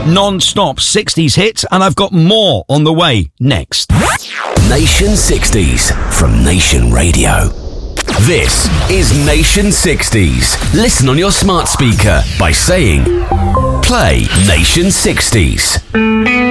non-stop 60s hits, and I've got more on the way next. Nation 60s from Nation Radio. This is Nation 60s. Listen on your smart speaker by saying, play Nation 60s.